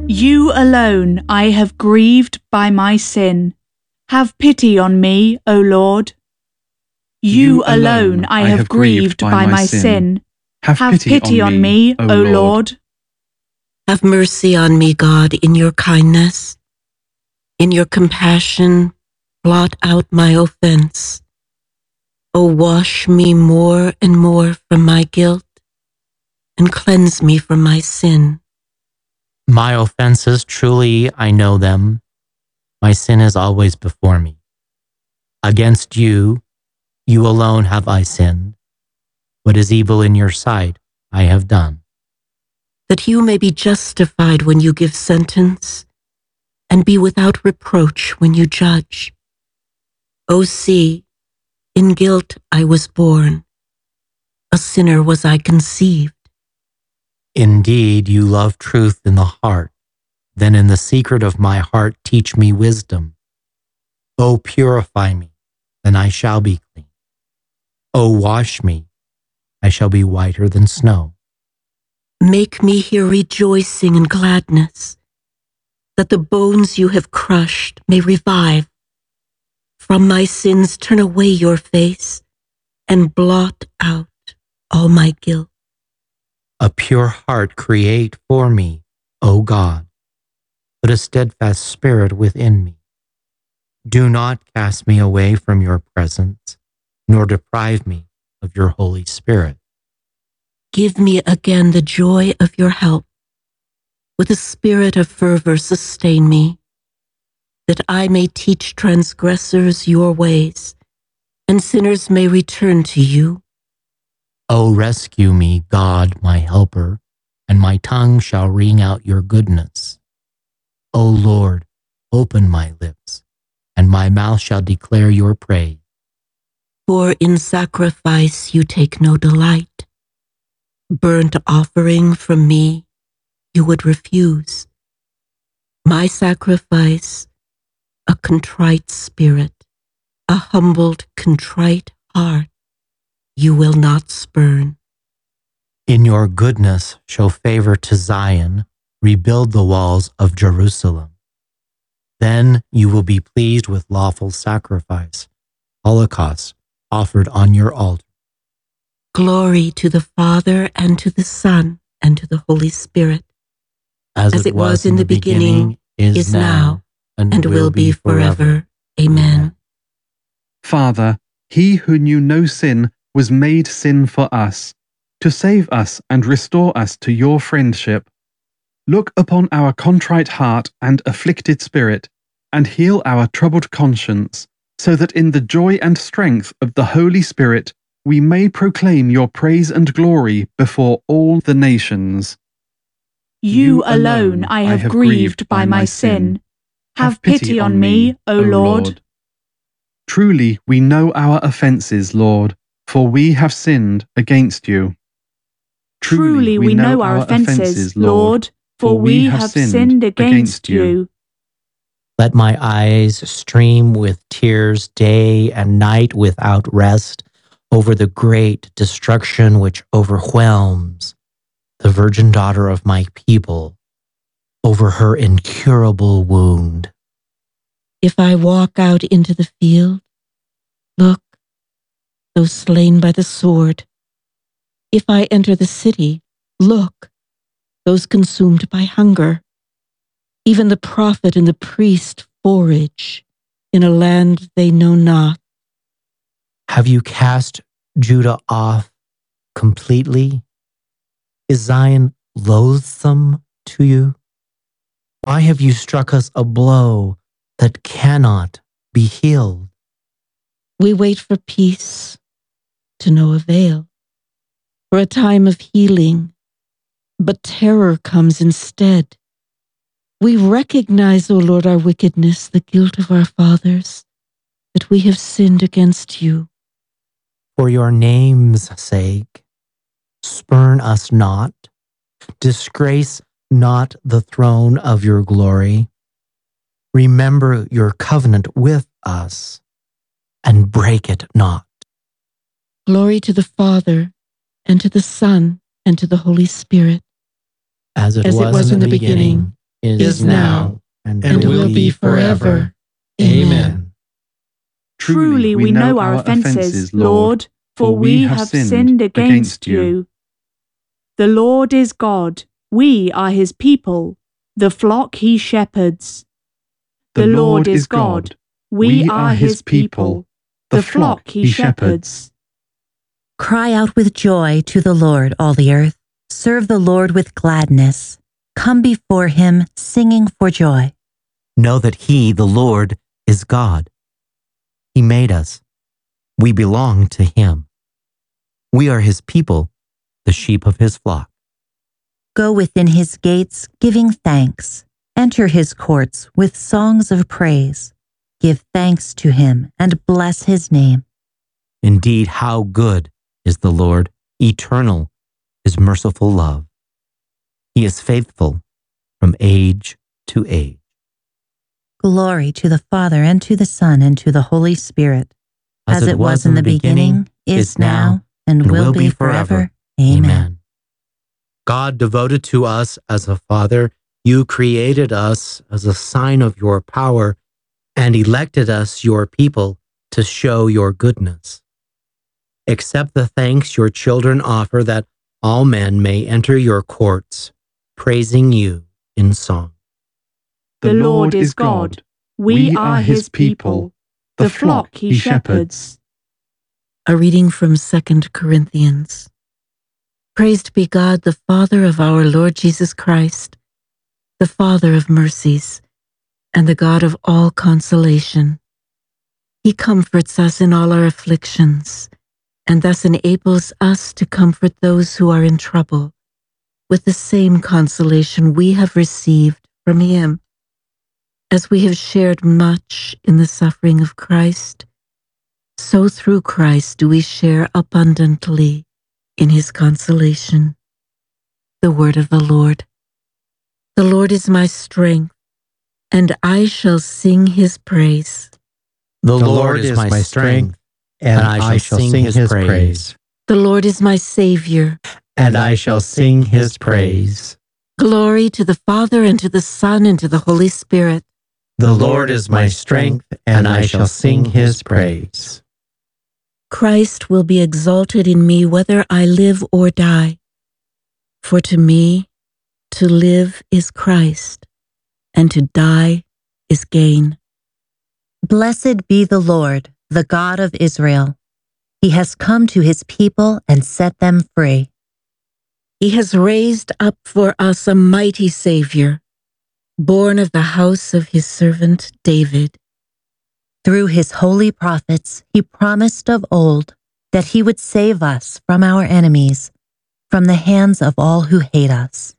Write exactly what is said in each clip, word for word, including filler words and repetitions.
You alone I have grieved by my sin. Have pity on me, O Lord. You alone I have grieved by my sin. Have pity on me, O Lord. Have mercy on me, God, in your kindness. In your compassion, blot out my offense. O wash me more and more from my guilt, and cleanse me from my sin. My offenses, truly I know them. My sin is always before me. Against you, you alone have I sinned. What is evil in your sight, I have done. That you may be justified when you give sentence, and be without reproach when you judge. O see, in guilt I was born, a sinner was I conceived. Indeed, you love truth in the heart. Then in the secret of my heart teach me wisdom. O purify me, then I shall be clean. O wash me, I shall be whiter than snow. Make me hear rejoicing and gladness, that the bones you have crushed may revive. From my sins turn away your face, and blot out all my guilt. A pure heart create for me, O God. Put a steadfast spirit within me. Do not cast me away from your presence, nor deprive me of your Holy Spirit. Give me again the joy of your help. With a spirit of fervor sustain me, that I may teach transgressors your ways, and sinners may return to you. O rescue me, God, my helper, and my tongue shall ring out your goodness. O Lord, open my lips, and my mouth shall declare your praise. For in sacrifice you take no delight. Burnt offering from me you would refuse. My sacrifice, a contrite spirit, a humbled, contrite heart, you will not spurn. In your goodness show favor to Zion, rebuild the walls of Jerusalem. Then you will be pleased with lawful sacrifice, holocausts offered on your altar. Glory to the Father, and to the Son, and to the Holy Spirit. As, As it was in the beginning, is, is now, now, and, and will be forever. Amen. Father, he who knew no sin was made sin for us, to save us and restore us to your friendship. Look upon our contrite heart and afflicted spirit, and heal our troubled conscience, so that in the joy and strength of the Holy Spirit we may proclaim your praise and glory before all the nations. You alone I have grieved by my sin. Have pity on me, O Lord. Truly we know our offences, Lord, for we have sinned against you. Truly we know our offences, Lord, for we have sinned against you. Let my eyes stream with tears day and night without rest over the great destruction which overwhelms the virgin daughter of my people, over her incurable wound. If I walk out into the field, look, those slain by the sword. If I enter the city, look, those consumed by hunger. Even the prophet and the priest forage in a land they know not. Have you cast Judah off completely? Is Zion loathsome to you? Why have you struck us a blow that cannot be healed? We wait for peace, to no avail, for a time of healing, but terror comes instead. We recognize, O Lord, our wickedness, the guilt of our fathers, that we have sinned against you. For your name's sake, spurn us not, disgrace not the throne of your glory. Remember your covenant with us, and break it not. Glory to the Father, and to the Son, and to the Holy Spirit. As it, As was, it was in in the the beginning, beginning, is now, and, and will be forever. Amen. Truly we know our offences, Lord, for we have sinned against you. The Lord is God, we are his people, the flock he shepherds. The Lord is God, we are his people, the flock he shepherds. Cry out with joy to the Lord, all the earth. Serve the Lord with gladness. Come before him, singing for joy. Know that he, the Lord, is God. He made us. We belong to him. We are his people, the sheep of his flock. Go within his gates, giving thanks. Enter his courts with songs of praise. Give thanks to him and bless his name. Indeed, how good is the Lord, eternal is merciful love. He is faithful from age to age. Glory to the Father, and to the Son, and to the Holy Spirit, as, as it was in the beginning, is now, and, and will, will be forever. Amen. Amen. God, devoted to us as a Father, you created us as a sign of your power and elected us, your people, to show your goodness. Accept the thanks your children offer, that all men may enter your courts, praising you in song. The Lord is God, we are his people, the flock he shepherds. A reading from Second Corinthians. Praised be God, the Father of our Lord Jesus Christ, the Father of mercies, and the God of all consolation. He comforts us in all our afflictions, and thus enables us to comfort those who are in trouble with the same consolation we have received from him. As we have shared much in the suffering of Christ, so through Christ do we share abundantly in his consolation. The word of the Lord. The Lord is my strength, and I shall sing his praise. The Lord is my strength, and I shall sing his praise. The Lord is my Savior, and I shall sing his praise. Glory to the Father, and to the Son, and to the Holy Spirit. The Lord is my strength, and I shall sing his praise. Christ will be exalted in me whether I live or die. For to me, to live is Christ, and to die is gain. Blessed be the Lord, the God of Israel. He has come to his people and set them free. He has raised up for us a mighty Savior, born of the house of his servant David. Through his holy prophets, he promised of old that he would save us from our enemies, from the hands of all who hate us.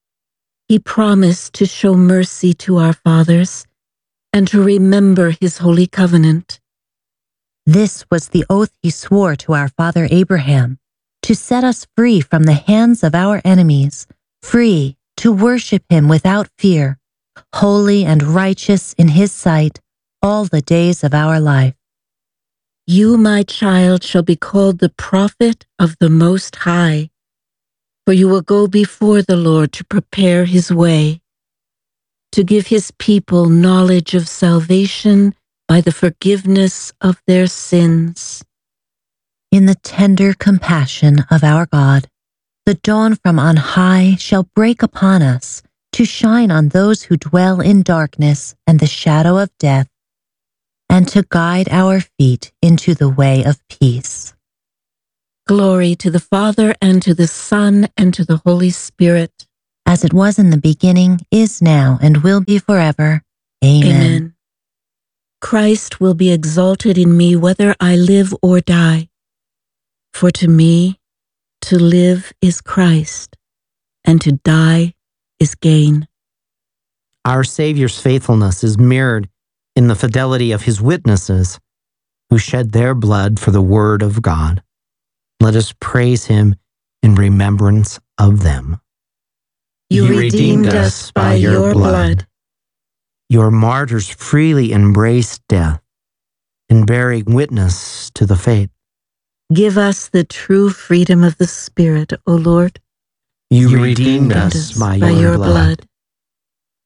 He promised to show mercy to our fathers and to remember his holy covenant. This was the oath he swore to our father Abraham, to set us free from the hands of our enemies, free to worship him without fear, holy and righteous in his sight all the days of our life. You, my child, shall be called the prophet of the Most High, for you will go before the Lord to prepare his way, to give his people knowledge of salvation by the forgiveness of their sins. In the tender compassion of our God, the dawn from on high shall break upon us, to shine on those who dwell in darkness and the shadow of death, and to guide our feet into the way of peace. Glory to the Father, and to the Son, and to the Holy Spirit. As it was in the beginning, is now, and will be forever. Amen. Amen. Christ will be exalted in me whether I live or die. For to me, to live is Christ, and to die is gain. Our Savior's faithfulness is mirrored in the fidelity of his witnesses, who shed their blood for the word of God. Let us praise him in remembrance of them. You, you redeemed us by your blood. Your martyrs freely embraced death, in bearing witness to the faith. Give us the true freedom of the Spirit, O Lord. You, you redeemed us by, by your, your blood. blood.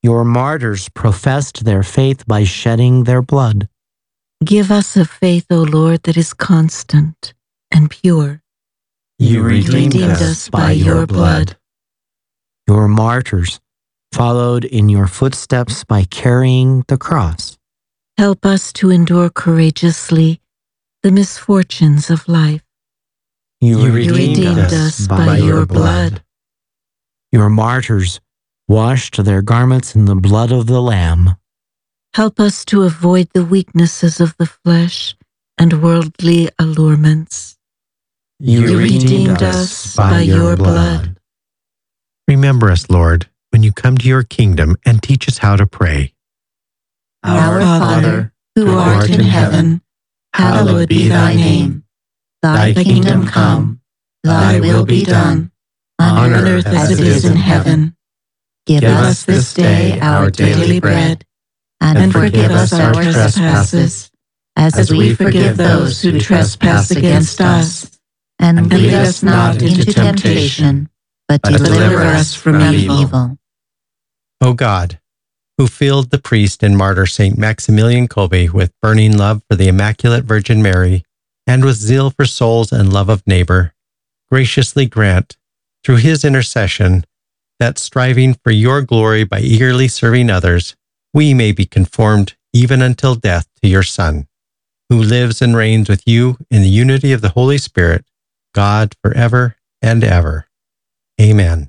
Your martyrs professed their faith by shedding their blood. Give us a faith, O Lord, that is constant and pure. You redeemed us by your blood. Your martyrs followed in your footsteps by carrying the cross. Help us to endure courageously the misfortunes of life. You You redeemed, redeemed us, us by, by your your blood. blood. Your martyrs washed their garments in the blood of the Lamb. Help us to avoid the weaknesses of the flesh and worldly allurements. You, You redeemed us by your blood. Remember us, Lord, when you come to your kingdom and teach us how to pray. Our Father, who art in heaven, hallowed be thy name. Thy kingdom come, thy will be done, on earth as it is in heaven. Give us this day our daily bread, and forgive us our trespasses, as we forgive those who trespass against us. And lead us not into temptation, but deliver us from evil. O God, who filled the priest and martyr Saint Maximilian Kolbe with burning love for the Immaculate Virgin Mary, and with zeal for souls and love of neighbor, graciously grant, through his intercession, that striving for your glory by eagerly serving others, we may be conformed even until death to your Son, who lives and reigns with you in the unity of the Holy Spirit, God forever and ever. Amen.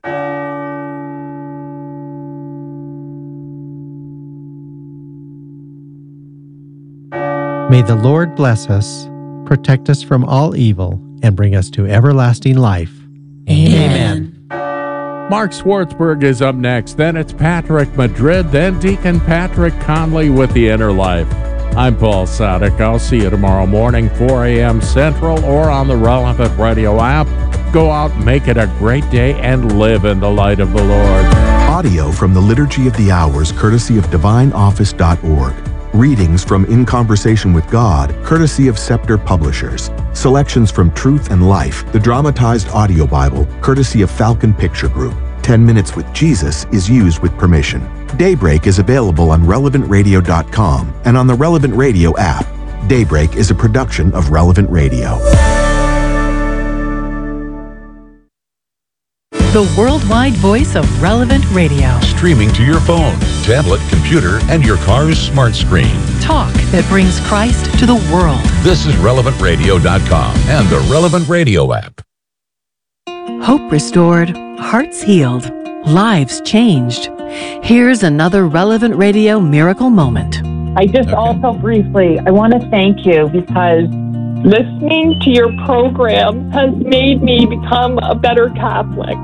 May the Lord bless us, protect us from all evil, and bring us to everlasting life. Amen. Mark Schwartzberg is up next. Then it's Patrick Madrid, then Deacon Patrick Conley with the Inner Life. I'm Paul Sadek. I'll see you tomorrow morning, four a.m. Central, or on the Relevant Radio app. Go out, make it a great day, and live in the light of the Lord. Audio from the Liturgy of the Hours, courtesy of divine office dot org. Readings from In Conversation with God, courtesy of Scepter Publishers. Selections from Truth and Life, the dramatized audio Bible, courtesy of Falcon Picture Group. ten minutes with Jesus is used with permission. Daybreak is available on relevant radio dot com and on the Relevant Radio app. Daybreak is a production of Relevant Radio. The worldwide voice of Relevant Radio. Streaming to your phone, tablet, computer, and your car's smart screen. Talk that brings Christ to the world. This is relevant radio dot com and the Relevant Radio app. Hope restored, hearts healed, lives changed. Here's another Relevant Radio miracle moment. I just okay. also briefly, I want to thank you because listening to your program has made me become a better Catholic.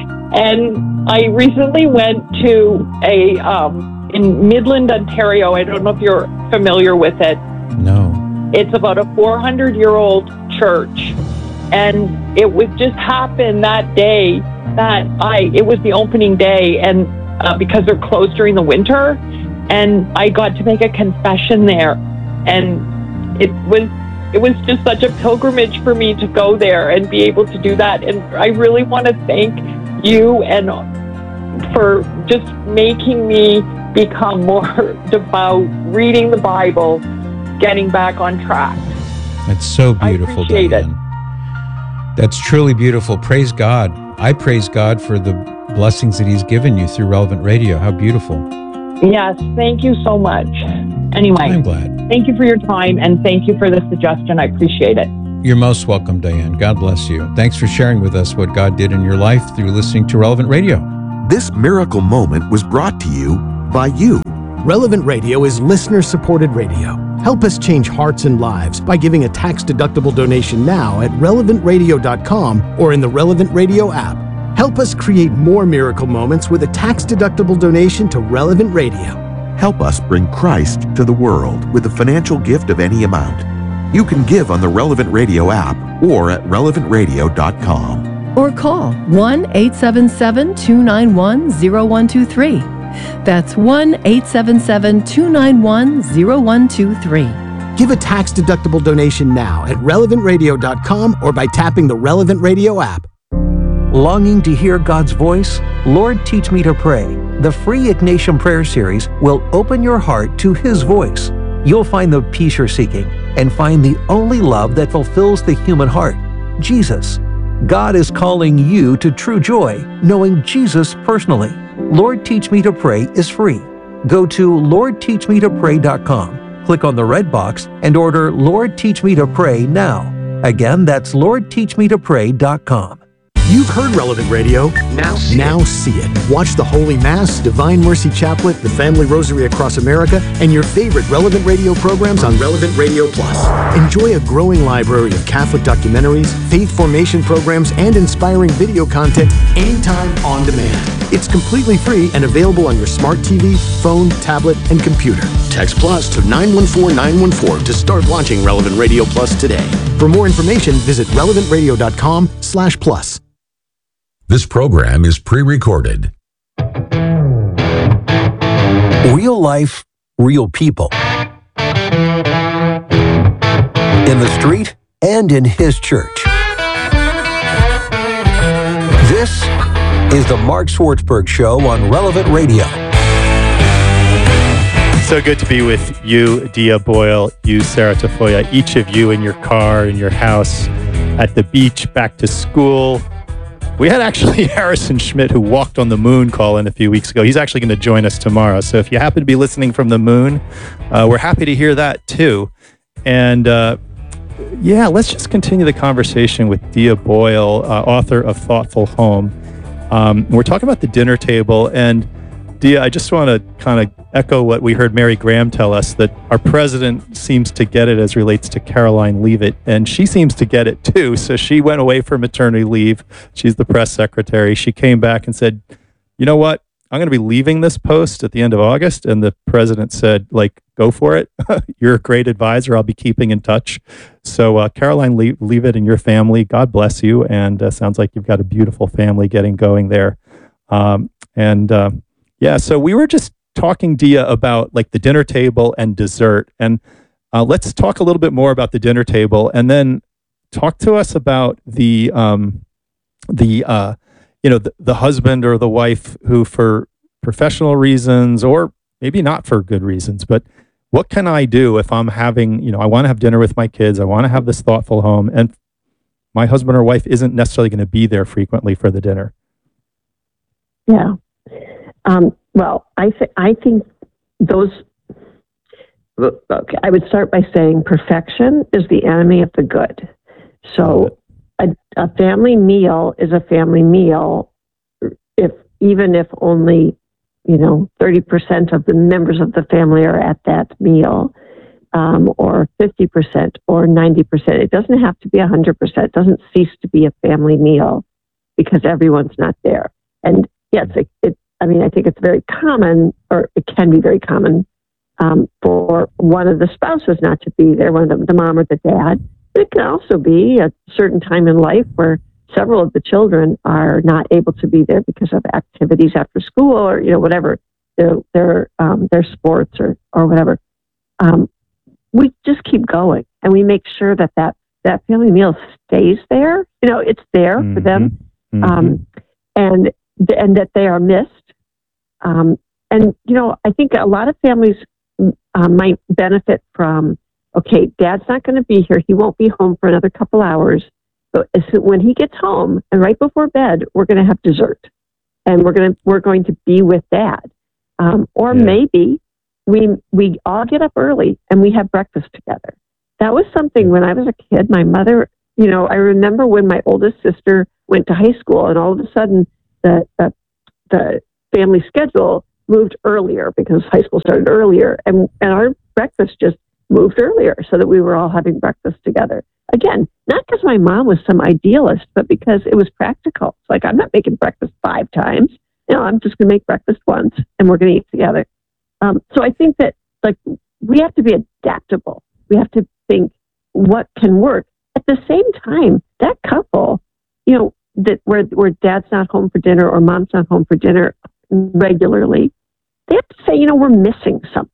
And I recently went to a, um, in Midland, Ontario, I don't know if you're familiar with it. No. It's about a four hundred year old church. And it would just happen that day that I, it was the opening day, and uh, because they're closed during the winter, and I got to make a confession there. And it was, it was just such a pilgrimage for me to go there and be able to do that. And I really want to thank you and for just making me become more devout, reading the Bible, getting back on track. That's so beautiful, I appreciate Diane. It. That's truly beautiful. Praise God. I praise God for the blessings that He's given you through Relevant Radio. How beautiful. Yes, thank you so much. Anyway, I'm glad. Thank you for your time, and thank you for the suggestion. I appreciate it. You're most welcome, Diane. God bless you. Thanks for sharing with us what God did in your life through listening to Relevant Radio. This miracle moment was brought to you by you. Relevant Radio is listener-supported radio. Help us change hearts and lives by giving a tax-deductible donation now at relevant radio dot com or in the Relevant Radio app. Help us create more miracle moments with a tax-deductible donation to Relevant Radio. Help us bring Christ to the world with a financial gift of any amount. You can give on the Relevant Radio app or at relevant radio dot com. Or call one eight seven seven, two nine one, zero one two three. That's one eight seven seven, two nine one, zero one two three. Give a tax-deductible donation now at relevant radio dot com or by tapping the Relevant Radio app. Longing to hear God's voice? Lord, teach me to pray. The free Ignatian Prayer Series will open your heart to His voice. You'll find the peace you're seeking and find the only love that fulfills the human heart, Jesus. God is calling you to true joy, knowing Jesus personally. Lord Teach Me to Pray is free. Go to lord teach me to pray dot com, click on the red box, and order Lord Teach Me to Pray now. Again, that's lord teach me to pray dot com. You've heard Relevant Radio. Now see, now see it. Watch the Holy Mass, Divine Mercy Chaplet, the Family Rosary Across America, and your favorite Relevant Radio programs on Relevant Radio Plus. Enjoy a growing library of Catholic documentaries, faith formation programs, and inspiring video content anytime on demand. It's completely free and available on your smart T V, phone, tablet, and computer. Text Plus to nine one four nine one four to start watching Relevant Radio Plus today. For more information, visit relevant radio dot com slash plus. This program is pre-recorded. Real life, real people. In the street and in His church. This is the Mark Swartzberg Show on Relevant Radio. So good to be with you, Dia Boyle, you, Sarah Tafoya, each of you in your car, in your house, at the beach, back to school. We had actually Harrison Schmidt, who walked on the moon, call in a few weeks ago. He's actually going to join us tomorrow. So if you happen to be listening from the moon, uh, we're happy to hear that too. And uh, yeah, let's just continue the conversation with Dia Boyle, uh, author of Thoughtful Home. Um, we're talking about the dinner table. And Dia, I just want to kind of echo what we heard Mary Graham tell us, that our president seems to get it as relates to Caroline Leavitt, and she seems to get it too. So she went away for maternity leave. She's the press secretary. She came back and said, you know what? I'm going to be leaving this post at the end of August. And the president said, like, go for it. You're a great advisor. I'll be keeping in touch. So uh, Caroline Le- Leavitt and your family, God bless you. And uh, sounds like you've got a beautiful family getting going there. Um, and uh, yeah, so we were just talking, Dia, about like the dinner table and dessert. And uh, let's talk a little bit more about the dinner table, and then talk to us about the, um, the uh, you know, the, the husband or the wife who, for professional reasons, or maybe not for good reasons, but what can I do if I'm having, you know, I want to have dinner with my kids, I want to have this thoughtful home, and my husband or wife isn't necessarily going to be there frequently for the dinner? Yeah. Um, well, I th- I think those, okay, I would start by saying perfection is the enemy of the good. So a, a family meal is a family meal if, even if only, you know, thirty percent of the members of the family are at that meal, um, or fifty percent or ninety percent. It doesn't have to be one hundred percent. It doesn't cease to be a family meal because everyone's not there. And yes, it, it I mean, I think it's very common, or it can be very common, um, for one of the spouses not to be there, one of the, the mom or the dad. But it can also be a certain time in life where several of the children are not able to be there because of activities after school, or, you know, whatever, their their um, their sports or or whatever. Um, we just keep going, and we make sure that that, that family meal stays there. You know, it's there mm-hmm. for them, mm-hmm. um, and and that they are missed. Um, and, you know, I think a lot of families uh, might benefit from, okay, Dad's not going to be here. He won't be home for another couple hours. But as, when he gets home and right before bed, we're going to have dessert, and we're going to we're going to be with Dad. Um, or yeah. maybe we we all get up early and we have breakfast together. That was something when I was a kid. My mother, you know, I remember when my oldest sister went to high school, and all of a sudden the the, the family schedule moved earlier because high school started earlier, and, and our breakfast just moved earlier so that we were all having breakfast together. Again, not because my mom was some idealist, but because it was practical. It's like, I'm not making breakfast five times. You know, I'm just going to make breakfast once, and we're going to eat together. Um, so I think that, like, we have to be adaptable. We have to think what can work. At the same time, that couple, you know, that where where Dad's not home for dinner or Mom's not home for dinner regularly, they have to say, you know, we're missing something.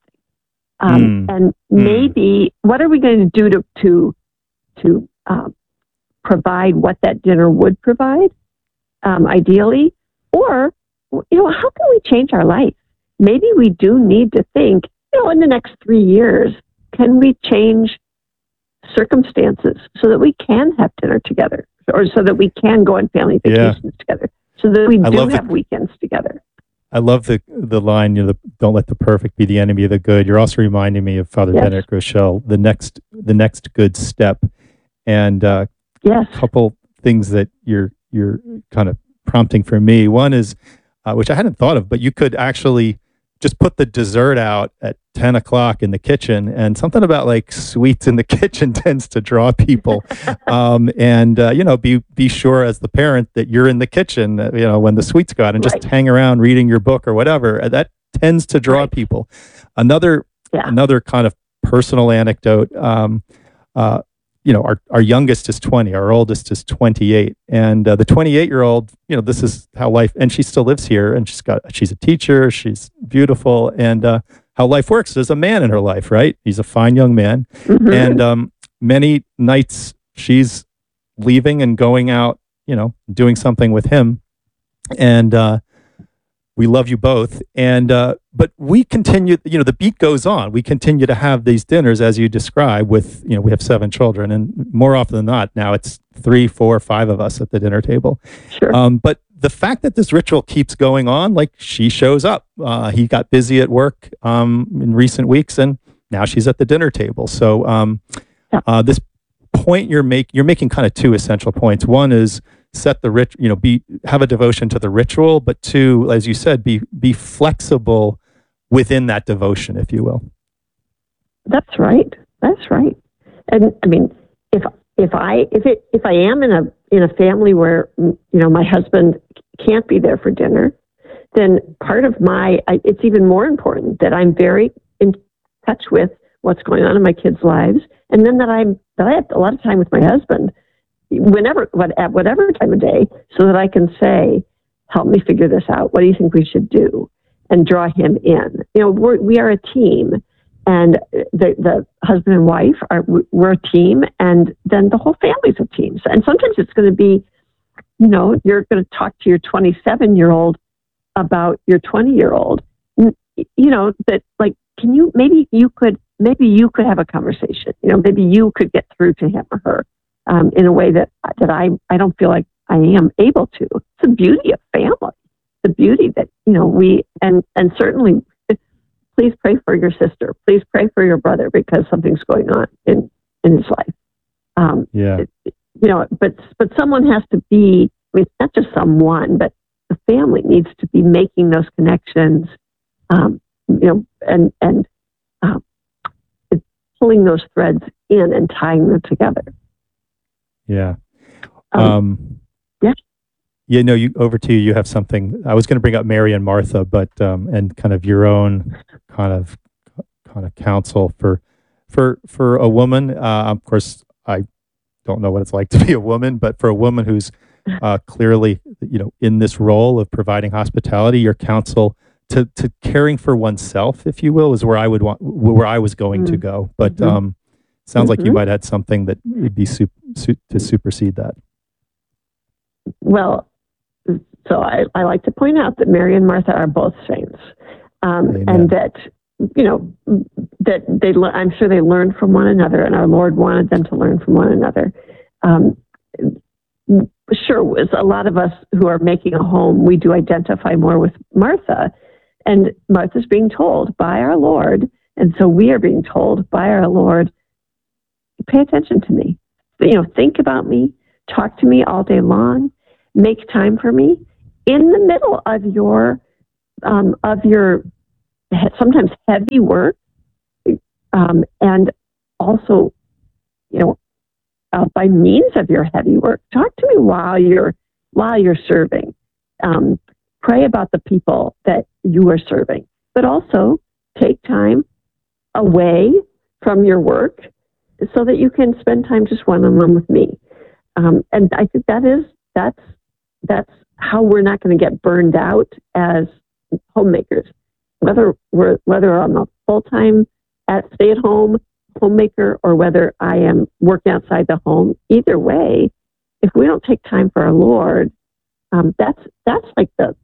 Um, mm. And maybe, mm. what are we going to do to to to um, provide what that dinner would provide, um, ideally? Or you know, how can we change our life? Maybe we do need to think, you know, in the next three years, can we change circumstances so that we can have dinner together, or so that we can go on family vacations Yeah. together, so that we I do love the- have weekends together? I love the the line, you know, the, don't let the perfect be the enemy of the good. You're also reminding me of Father Yes. Benedict Rochelle, the next the next good step, and uh, yes, a couple things that you're you're kind of prompting for me. One is, uh, which I hadn't thought of, but you could actually just put the dessert out at ten o'clock in the kitchen, and something about like sweets in the kitchen tends to draw people. um, and uh, you know, be be sure as the parent that you're in the kitchen, uh, you know, when the sweets go out, and just Right. hang around reading your book or whatever. Uh, That tends to draw people. Another Yeah. another kind of personal anecdote. Um, uh, you know, our, our youngest is twenty, our oldest is twenty-eight. And uh, the twenty-eight year old, you know, this is how life, and she still lives here, and she's got, she's a teacher, she's beautiful. And uh, how life works, there's a man in her life, right? He's a fine young man. Mhm. And um, many nights she's leaving and going out, you know, doing something with him. And uh, we love you both. And, uh, but we continue, you know, the beat goes on. We continue to have these dinners as you describe with, you know, we have seven children, and more often than not, now it's three, four, five of us at the dinner table. Sure. Um, but the fact that this ritual keeps going on, like she shows up, uh, he got busy at work um, in recent weeks, and now she's at the dinner table. So um, uh, this point you're make you're making kind of two essential points. One is set the rit, you know, be have a devotion to the ritual, but two, as you said, be be flexible within that devotion, if you will. That's right. That's right. And I mean, if if I if it if I am in a in a family where, you know, my husband can't be there for dinner, then part of my I, it's even more important that I'm very in touch with what's going on in my kids' lives, and then that I'm that I have a lot of time with my husband, whenever what at whatever time of day, so that I can say, help me figure this out. What do you think we should do? And draw him in. You know, we're, we are a team, and the the husband and wife are we're a team, and then the whole family's a team. And sometimes it's going to be, you know, you're going to talk to your twenty-seven year old about your twenty year old. You know, that like, can you maybe you could maybe you could have a conversation. You know, maybe you could get through to him or her um, in a way that that I I don't feel like I am able to. It's the beauty of family. The beauty that, you know, we, and, and certainly please pray for your sister, please pray for your brother, because something's going on in, in his life. Um, Yeah. it- you know, but, but someone has to be, I mean, it's not just someone, but the family needs to be making those connections, um, you know, and, and, um, pulling those threads in and tying them together. Yeah. Um, Um, yeah. Yeah, no, you over to you. You have something. I was going to bring up Mary and Martha, but um, and kind of your own kind of kind of counsel for for for a woman. Uh, of course, I don't know what it's like to be a woman, but for a woman who's uh, clearly, you know, in this role of providing hospitality, your counsel to to caring for oneself, if you will, is where I would want where I was going to go. But Mhm. um, sounds like you Mhm. might have something that would be su- su- to supersede that. Well, so I, I like to point out that Mary and Martha are both saints, um, Amen. and that, you know, that they le- I'm sure they learned from one another, and our Lord wanted them to learn from one another. Um, sure, as a lot of us who are making a home, we do identify more with Martha, and Martha's being told by our Lord, and so we are being told by our Lord, pay attention to me, you know, think about me, talk to me all day long, make time for me in the middle of your um, of your sometimes heavy work, um, and also, you know, uh, by means of your heavy work, talk to me while you're while you're serving. Um, pray about the people that you are serving, but also take time away from your work so that you can spend time just one on one with me. Um, and I think that is that's that's how we're not going to get burned out as homemakers, whether we're whether I'm a full time at stay at home homemaker or whether I am working outside the home. Either way, if we don't take time for our Lord, um, that's that's like the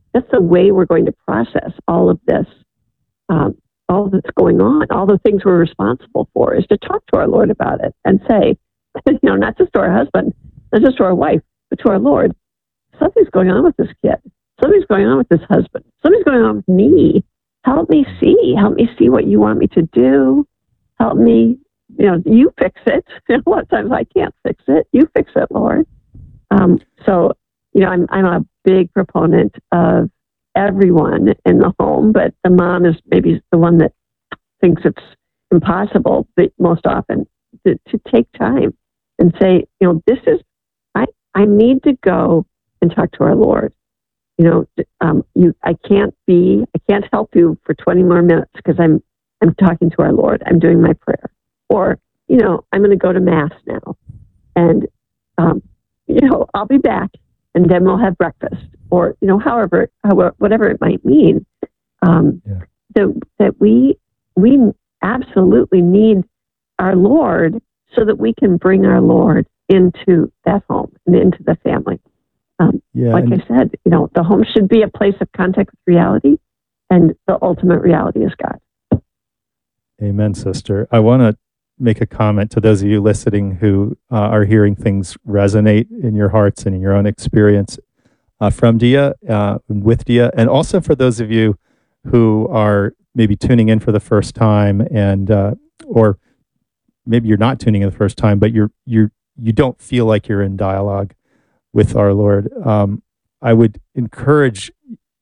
that's the way we're going to process all of this, um, all that's going on, all the things we're responsible for, is to talk to our Lord about it and say, you know, not just to our husband, not just to our wife, but to our Lord, something's going on with this kid. Something's going on with this husband. Something's going on with me. Help me see. Help me see what you want me to do. Help me, you know, you fix it. A lot of times I can't fix it. You fix it, Lord. Um, so, you know, I'm I'm a big proponent of everyone in the home, but the mom is maybe the one that thinks it's impossible, but most often to, to take time and say, you know, this is, I, I need to go and talk to our Lord. You know, um, you, I can't be, I can't help you for twenty more minutes because I'm, I'm talking to our Lord. I'm doing my prayer, or, you know, I'm going to go to mass now, and, um, you know, I'll be back, and then we'll have breakfast, or, you know, however, however, whatever it might mean. Um, yeah. that, that we, we absolutely need our Lord so that we can bring our Lord into that home and into the family. Um, yeah, like I said, you know, the home should be a place of contact with reality, and the ultimate reality is God. Amen, sister. I want to make a comment to those of you listening who uh, are hearing things resonate in your hearts and in your own experience uh, from Dia, uh, with Dia, and also for those of you who are maybe tuning in for the first time, and uh, or maybe you're not tuning in the first time, but you're you're you don't feel like you're in dialogue with our Lord. Um, I would encourage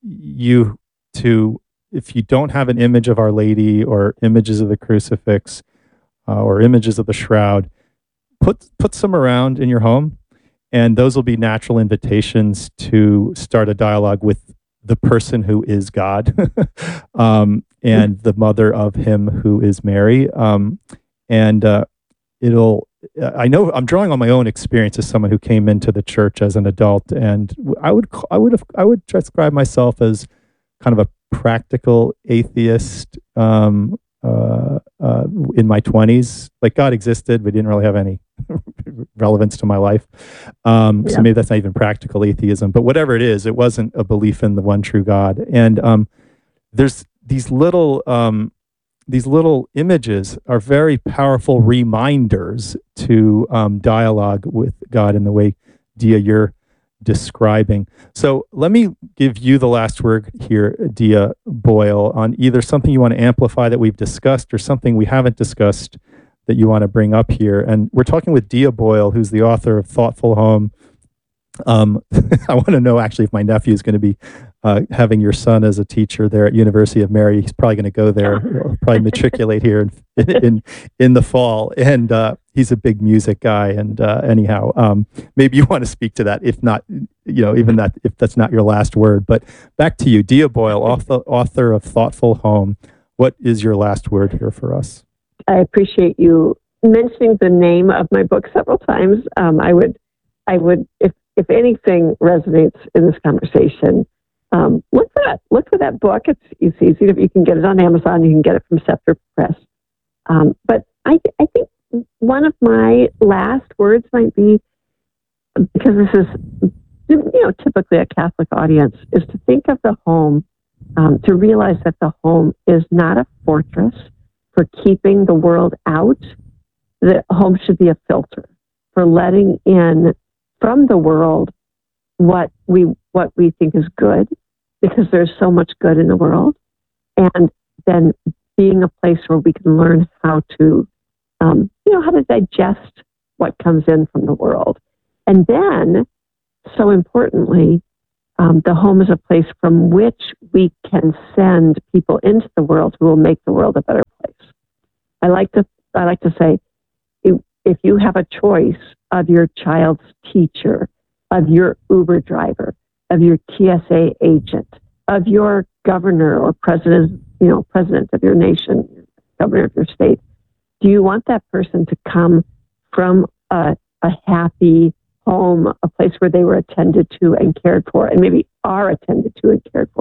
you to, if you don't have an image of Our Lady or images of the crucifix uh, or images of the shroud, put put some around in your home, and those will be natural invitations to start a dialogue with the person who is God um, and the mother of him who is Mary. Um, and uh, it'll, I know I'm drawing on my own experience as someone who came into the church as an adult, and I would, I would have, I would describe myself as kind of a practical atheist um, uh, uh, in my twenties. Like, God existed, but didn't really have any relevance to my life. Um, yeah. So maybe that's not even practical atheism, but whatever it is, it wasn't a belief in the one true God. And um, there's these little, um, these little images are very powerful reminders to um, dialogue with God in the way, Dia, you're describing. So let me give you the last word here, Dia Boyle, on either something you want to amplify that we've discussed or something we haven't discussed that you want to bring up here. And we're talking with Dia Boyle, who's the author of Thoughtful Home. Um, I want to know actually if my nephew is going to be uh, having your son as a teacher there at University of Mary. He's probably going to go there, He'll probably matriculate here in, in in the fall. And uh, he's a big music guy. And uh, anyhow, um, maybe you want to speak to that. If not, you know, even that, if that's not your last word. But back to you, Dia Boyle, author, author of Thoughtful Home. What is your last word here for us? I appreciate you mentioning the name of my book several times. Um, I would, I would, if if anything resonates in this conversation, um, look for that. Look for that book. It's it's easy. To, you can get it on Amazon. You can get it from Scepter Press. Um, but I I think one of my last words might be, because this is, you know, typically a Catholic audience, is to think of the home, um, to realize that the home is not a fortress for keeping the world out. The home should be a filter for letting in from the world what we what we think is good, because there's so much good in the world, and then being a place where we can learn how to, um, you know, how to digest what comes in from the world, and then, so importantly, um, the home is a place from which we can send people into the world who will make the world a better place. I like to I like to say, if you have a choice of your child's teacher, of your Uber driver, of your T S A agent, of your governor or president, you know, president of your nation, governor of your state, do you want that person to come from a, a happy home, a place where they were attended to and cared for, and maybe are attended to and cared for?